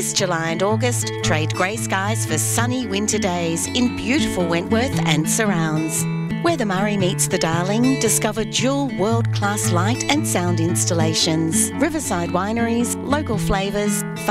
This July and August, trade grey skies for sunny winter days in beautiful Wentworth and surrounds. Where the Murray meets the Darling, discover dual world-class light and sound installations, riverside wineries, local flavours,